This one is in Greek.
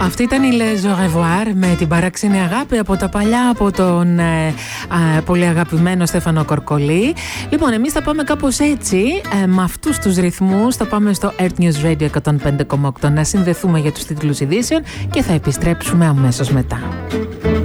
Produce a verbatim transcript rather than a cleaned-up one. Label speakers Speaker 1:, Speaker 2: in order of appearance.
Speaker 1: Αυτή ήταν η Les Au Revoir με την παράξενη αγάπη από τα παλιά, από τον ε, ε, πολύ αγαπημένο Στέφανο Κορκολί. Λοιπόν, εμείς θα πάμε κάπως έτσι, ε, με αυτούς τους ρυθμούς θα πάμε στο Earth News Radio εκατόν πέντε κόμμα οκτώ να συνδεθούμε για τους τίτλους ειδήσεων και θα επιστρέψουμε αμέσως μετά.